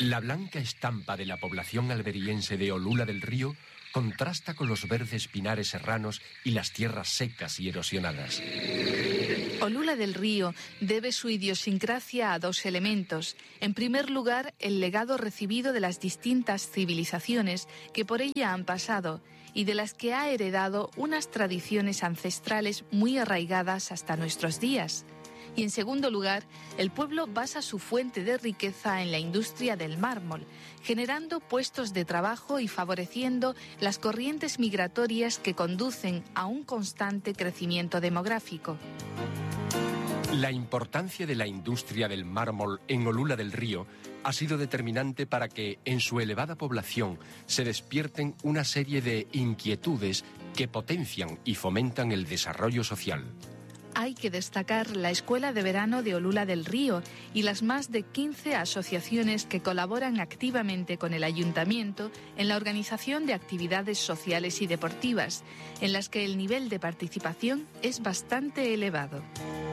La blanca estampa de la población alberiense de Olula del Río contrasta con los verdes pinares serranos y las tierras secas y erosionadas. Olula del Río debe su idiosincrasia a dos elementos. En primer lugar, el legado recibido de las distintas civilizaciones que por ella han pasado y de las que ha heredado unas tradiciones ancestrales muy arraigadas hasta nuestros días. Y en segundo lugar, el pueblo basa su fuente de riqueza en la industria del mármol, generando puestos de trabajo y favoreciendo las corrientes migratorias que conducen a un constante crecimiento demográfico. La importancia de la industria del mármol en Olula del Río ha sido determinante para que en su elevada población se despierten una serie de inquietudes que potencian y fomentan el desarrollo social. Hay que destacar la Escuela de Verano de Olula del Río y las más de 15 asociaciones que colaboran activamente con el Ayuntamiento en la organización de actividades sociales y deportivas, en las que el nivel de participación es bastante elevado.